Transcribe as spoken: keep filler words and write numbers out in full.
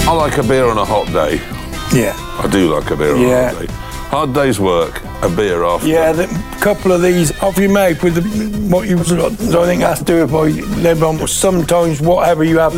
I like a beer on a hot day. Yeah. I do like a beer on Yeah. a hot day. Hard day's work, a beer after. Yeah, a couple of these off you make with the, what you, I think that's to do it by Lebron. Sometimes whatever you have